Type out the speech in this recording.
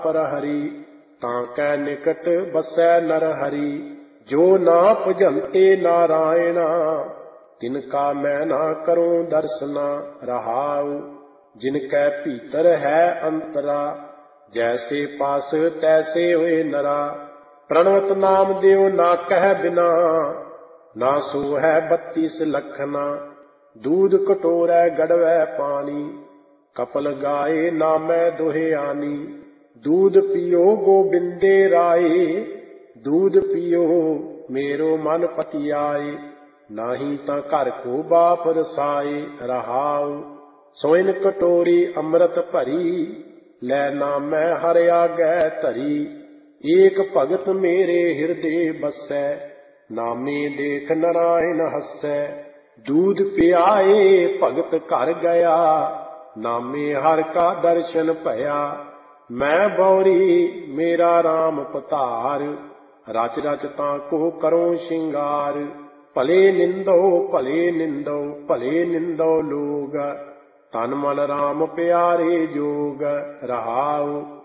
पर हरि ताकै निकट बसै नर हरि। जो ना भजन्ते नारायणा तिनका मैं ना करूं दर्शना। रहाउ जिनकै भीतर है अंतरा जैसे पास तैसे हुए नरा। प्रणवत नाम देव ना कह बिना ना सो है 32 लखना। दूध कटोरै गड़वै पानी कपल गाए नामै दोहे आनी। दूध पियो गोबिंदे राय दूध पियो मेरो मन पति आए। नाही तां घर को बाप रसाए। रहाउ सोइन कटोरी अमृत भरी लै नामै हर आगै धरी। एक भगत मेरे हृदय बसै नामे देख नारायण हसै। दूध पियाए भगत घर गया नामे हर का दर्शन भया। मैं बौरी मेरा राम पधार रच रच ताको करो श्रृंगार। भले निंदो भले निंदो लोग तन मन राम प्यारे जोग। रहाउ